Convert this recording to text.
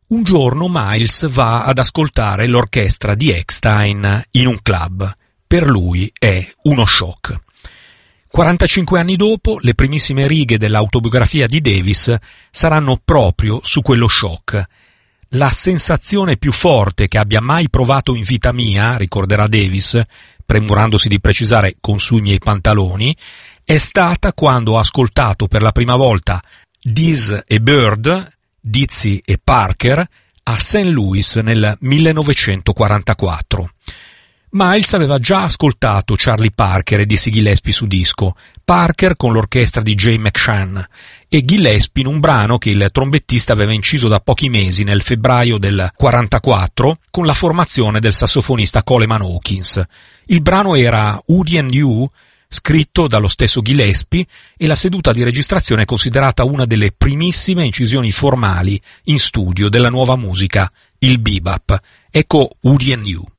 Un giorno Miles va ad ascoltare l'orchestra di Eckstein in un club. Per lui è uno shock. 45 anni dopo, le primissime righe dell'autobiografia di Davis saranno proprio su quello shock. La sensazione più forte che abbia mai provato in vita mia, ricorderà Davis, premurandosi di precisare con sui miei pantaloni, è stata quando ho ascoltato per la prima volta Diz e Bird, Dizzy e Parker, a St. Louis nel 1944. Miles aveva già ascoltato Charlie Parker e Dizzy Gillespie su disco, Parker con l'orchestra di Jay McShann e Gillespie in un brano che il trombettista aveva inciso da pochi mesi nel febbraio del 44 con la formazione del sassofonista Coleman Hawkins. Il brano era Woody and You, scritto dallo stesso Gillespie, e la seduta di registrazione è considerata una delle primissime incisioni formali in studio della nuova musica, il bebop. Ecco Woody and You.